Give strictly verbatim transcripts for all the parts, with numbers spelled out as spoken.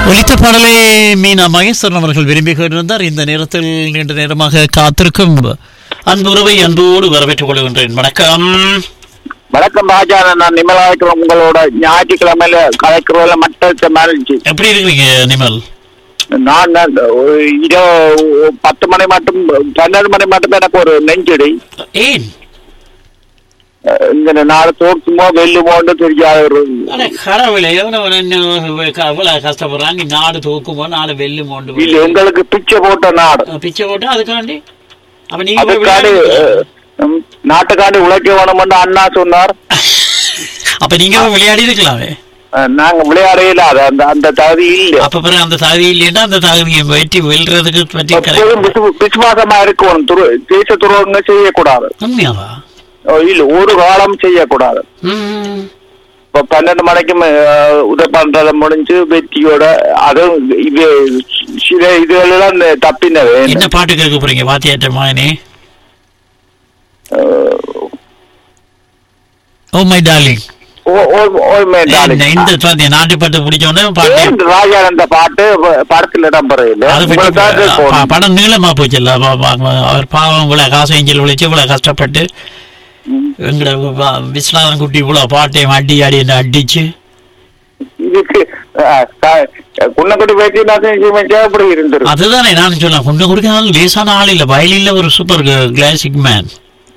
ஒலித்த பாடலை மீனா மகேஸ்வரன் அவர்கள் விரும்பி கேட்டிருந்தார். இந்த நேரத்தில் நீண்ட நேரமாக காத்திருக்கும் அன்புறவை அன்போடு வரவேற்றுக் கொள்கின்றேன். வணக்கம். வணக்கம் ராஜா, நான் நிமலா இருக்கிறேன். உங்களோட ஞாயிற்றுக்கிழமையில கலைக்கிறதுல மட்ட மேரேஜ். எப்படி இருக்கீங்க நிமல்? நான் இதோ பத்து மணி மட்டும் பன்னெண்டு மணி மட்டும் எனக்கு ஒரு நெஞ்சடி. ஏன் இந்த நாடு தோக்குமோ வெல்லுமோன்னு தெரியாத ஒரு கடவுளை எவ்வளவு கஷ்டப்படுறாங்க. நாடு தோக்குமோ நாடு வெல்லுமோண்டு இல்ல, எங்களுக்கு பிச்சை போட்ட நாடு. பிச்சை போட்டு அதுக்காண்டி அப்ப அதுக்காண்டி நாட்டுக்காண்டி உழைக்க வேணும்னு அண்ணா சொன்னார். அப்ப நீங்க விளையாடி இருக்கலாமே. நாங்க விளையாடையில அது அந்த அந்த தகுதி இல்லை. அப்ப பிறகு அந்த தகுதி இல்லைன்னா அந்த தகுதியை வெற்றி வெல்றதுக்கு பற்றி விசுவாசமா இருக்கணும். தேச துரோகங்க செய்யக்கூடாது. உண்மையாவா? இல்ல, ஒரு காலம் செய்யக்கூடாது. இப்ப பன்னெண்டு மணிக்கும் உதவி பண்றத முடிஞ்சு வெற்றியோட அதுவும் இது இதுலாம் தப்பினது. என்ன பாட்டு கேட்க போறீங்க வாத்தியாட்ட மகனே? Oh my darling. இந்த நாட்டு பாட்டு பிடிச்சோன்னு ராஜானந்த பாட்டு படத்தில் இடம் பெறல. படம் நீளமா போச்சுல்ல. அவர் பாவம் இவ்வளவு காசு எஞ்சில் விழிச்சு இவ்வளவு கஷ்டப்பட்டு எங்கட விஸ்வநாதன் குட்டி இவ்வளவு பாட்டையும் அடி அடி அடிச்சு இதுக்கு குன்னக்குடி பேச்சு இருந்தது. அதுதானே நான் சொன்னேன். குன்ன குடிக்காத லேசான ஆள் இல்ல, வயலில் ஒரு சூப்பர் கிளாசிக் மேன்.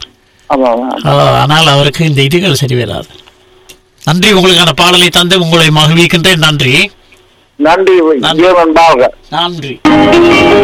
ஆனால் அவருக்கு இந்த இதுகள் சரி வராது. நன்றி, உங்களுக்கான பாடலை தந்து உங்களை மகிழ்விக்கின்றேன். நன்றி நன்றி நன்றி.